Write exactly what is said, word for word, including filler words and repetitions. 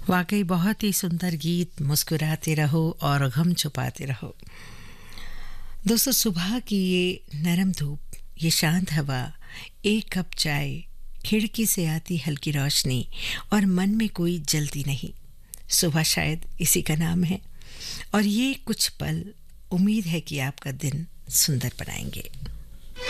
वाकई बहुत ही सुंदर गीत। मुस्कुराते रहो और गम छुपाते रहो। दोस्तों, सुबह की ये नरम धूप, ये शांत हवा, एक कप चाय, खिड़की से आती हल्की रोशनी और मन में कोई जल्दी नहीं। सुबह शायद इसी का नाम है। और ये कुछ पल उम्मीद है कि आपका दिन सुंदर बनाएंगे।